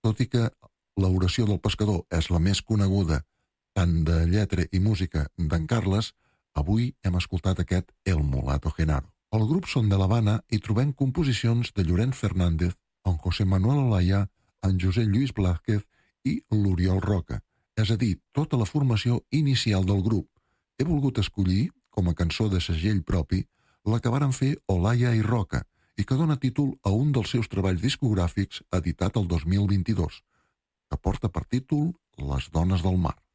Tot i que l'oració del pescador és la més coneguda tant de lletra i música d'en Carles, avui hem escoltat aquest El Mulato Genaro. Al grup Son de l'Havana hi trobem composicions de Llorenç Fernández, en José Manuel Olaya, en José Lluís Blázquez i l'Oriol Roca, és a dir, tota la formació inicial del grup. He volgut escollir, com a cançó de segell propi, la que varen fer Olaya i Roca, i que dona títol a un dels seus treballs discogràfics editat el 2022, que porta per títol Les dones del mar.